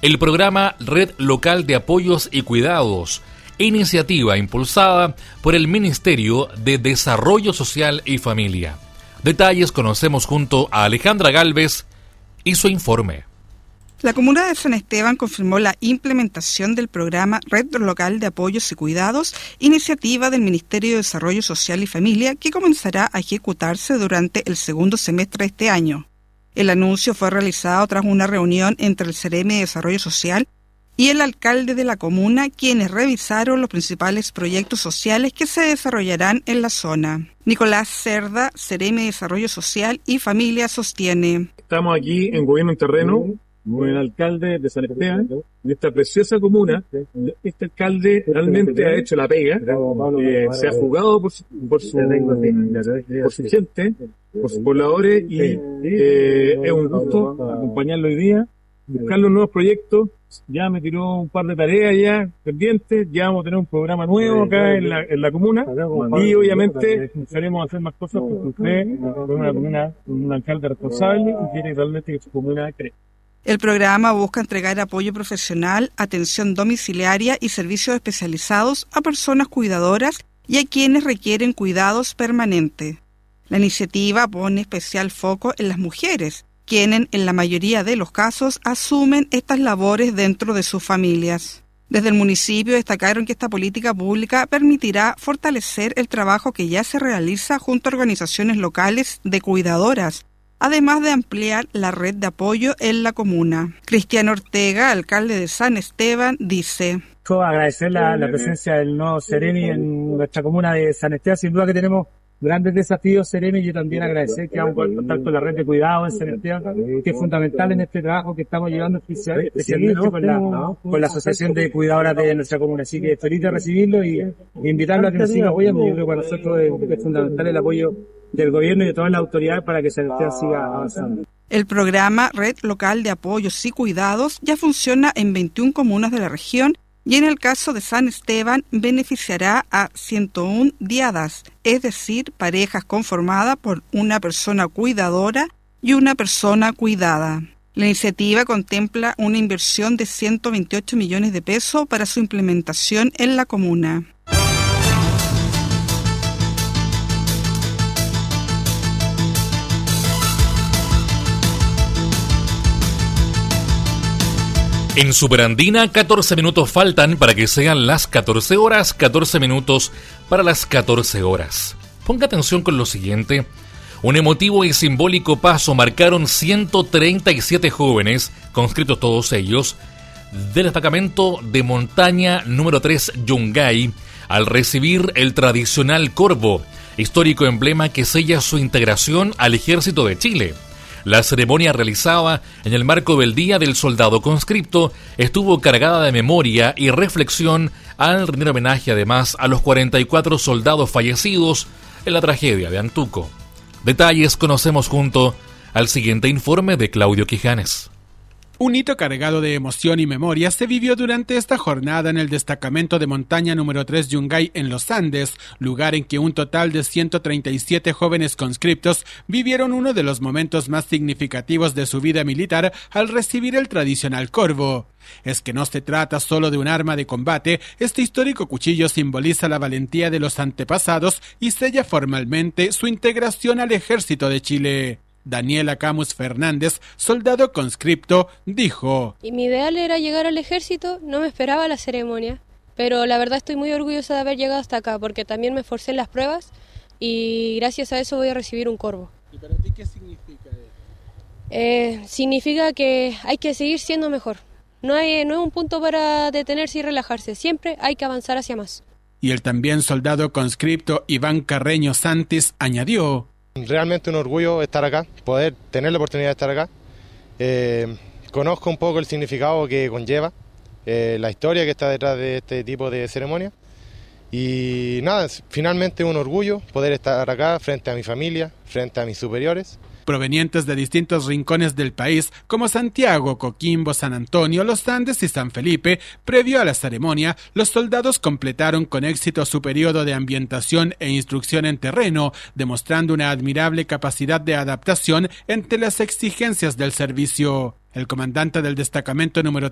el programa Red Local de Apoyos y Cuidados, iniciativa impulsada por el Ministerio de Desarrollo Social y Familia. Detalles conocemos junto a Alejandra Gálvez y su informe. La comuna de San Esteban confirmó la implementación del programa Red Local de Apoyos y Cuidados, iniciativa del Ministerio de Desarrollo Social y Familia, que comenzará a ejecutarse durante el segundo semestre de este año. El anuncio fue realizado tras una reunión entre el Ceremi de Desarrollo Social y el alcalde de la comuna, quienes revisaron los principales proyectos sociales que se desarrollarán en la zona. Nicolás Cerda, Ceremi de Desarrollo Social y Familia, sostiene: Estamos aquí en Gobierno en Terreno con el alcalde de San Esteban, de esta preciosa comuna. Este alcalde realmente ha hecho la pega, se ha jugado por su gente, por sus pobladores, y es un gusto acompañarlo hoy día, buscar los nuevos proyectos. Ya me tiró un par de tareas ya pendientes, ya vamos a tener un programa nuevo acá en la comuna, y obviamente buscaremos hacer más cosas porque usted es un alcalde responsable y quiere realmente que su comuna crezca. El programa busca entregar apoyo profesional, atención domiciliaria y servicios especializados a personas cuidadoras y a quienes requieren cuidados permanentes. La iniciativa pone especial foco en las mujeres, quienes en la mayoría de los casos asumen estas labores dentro de sus familias. Desde el municipio destacaron que esta política pública permitirá fortalecer el trabajo que ya se realiza junto a organizaciones locales de cuidadoras, además de ampliar la red de apoyo en la comuna. Cristian Ortega, alcalde de San Esteban, dice: agradecer la presencia del nuevo Ceremi en nuestra comuna de San Esteban. Sin duda que tenemos grandes desafíos, Ceremi, y yo también agradecer que vamos a poder contar con la red de cuidados en San Esteban, que es fundamental en este trabajo que estamos llevando especialmente con la Asociación de Cuidadoras de nuestra comuna. Así que feliz de recibirlo y invitarlo a que nos siga apoyando. Yo creo que para nosotros es fundamental el apoyo del gobierno y de todas las autoridades para que San Esteban siga avanzando. El programa Red Local de Apoyos y Cuidados ya funciona en 21 comunas de la región y en el caso de San Esteban beneficiará a 101 diadas, es decir, parejas conformadas por una persona cuidadora y una persona cuidada. La iniciativa contempla una inversión de 128 millones de pesos para su implementación en la comuna. En Superandina, 14 minutos faltan para que sean las 14 horas, 14 minutos para las 14 horas. Ponga atención con lo siguiente. Un emotivo y simbólico paso marcaron 137 jóvenes, conscritos todos ellos, del destacamento de montaña número 3 Yungay, al recibir el tradicional corvo, histórico emblema que sella su integración al Ejército de Chile. La ceremonia realizada en el marco del Día del Soldado Conscripto estuvo cargada de memoria y reflexión al rendir homenaje además a los 44 soldados fallecidos en la tragedia de Antuco. Detalles conocemos junto al siguiente informe de Claudio Quijanes. Un hito cargado de emoción y memoria se vivió durante esta jornada en el destacamento de montaña número 3 Yungay en los Andes, lugar en que un total de 137 jóvenes conscriptos vivieron uno de los momentos más significativos de su vida militar al recibir el tradicional corvo. Es que no se trata solo de un arma de combate, este histórico cuchillo simboliza la valentía de los antepasados y sella formalmente su integración al Ejército de Chile. Daniela Camus Fernández, soldado conscripto, dijo: Y mi ideal era llegar al ejército, no me esperaba la ceremonia, pero la verdad estoy muy orgullosa de haber llegado hasta acá, porque también me esforcé en las pruebas y gracias a eso voy a recibir un corvo. ¿Y para ti qué significa eso? Significa que hay que seguir siendo mejor. No es un punto para detenerse y relajarse, siempre hay que avanzar hacia más. Y el también soldado conscripto Iván Carreño Santis añadió: Realmente un orgullo estar acá, poder tener la oportunidad de estar acá. Conozco un poco el significado que conlleva, la historia que está detrás de este tipo de ceremonia. Y nada, finalmente un orgullo poder estar acá frente a mi familia, frente a mis superiores. Provenientes de distintos rincones del país, como Santiago, Coquimbo, San Antonio, Los Andes y San Felipe, previo a la ceremonia, los soldados completaron con éxito su periodo de ambientación e instrucción en terreno, demostrando una admirable capacidad de adaptación ante las exigencias del servicio. El comandante del destacamento número